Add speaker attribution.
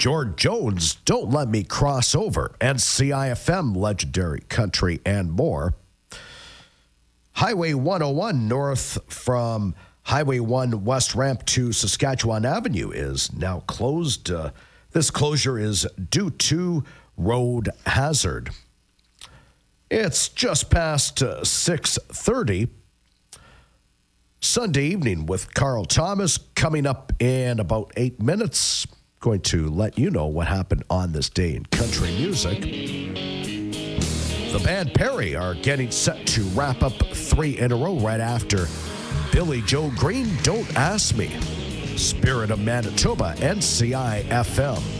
Speaker 1: George Jones, Don't Let Me Cross Over, and CIFM, Legendary Country, and more. Highway 101 north from Highway 1 West Ramp to Saskatchewan Avenue is now closed. This closure is due to road hazard. It's just past 6:30. Sunday evening with Carl Thomas coming up in about 8 minutes. Going to let you know what happened on this day in country music. The band Perry are getting set to wrap up 3 in a row right after Billy Joe Green, Don't Ask Me. Spirit of Manitoba, NCI FM.